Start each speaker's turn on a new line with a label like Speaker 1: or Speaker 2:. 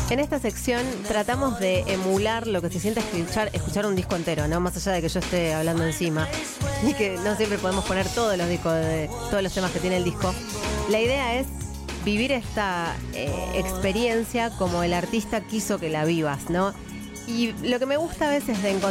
Speaker 1: En esta sección tratamos de emular lo que se siente escuchar un disco entero, ¿no? Más allá de que yo esté hablando encima y que no siempre podemos poner todos los discos todos los temas que tiene el disco. La idea es vivir esta experiencia como el artista quiso que la vivas, ¿no? Y lo que me gusta a veces de encontrar